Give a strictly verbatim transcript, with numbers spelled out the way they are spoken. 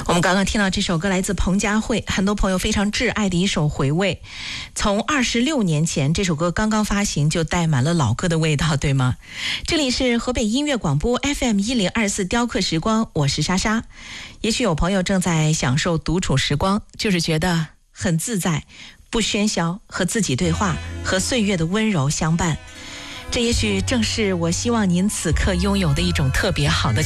我们刚刚听到这首歌来自彭佳慧，很多朋友非常挚爱的一首回味。从二十六年前这首歌刚刚发行就带满了老歌的味道，对吗？这里是河北音乐广播 F M 一零二四雕刻时光，我是莎莎。也许有朋友正在享受独处时光，就是觉得很自在，不喧嚣，和自己对话，和岁月的温柔相伴。这也许正是我希望您此刻拥有的一种特别好的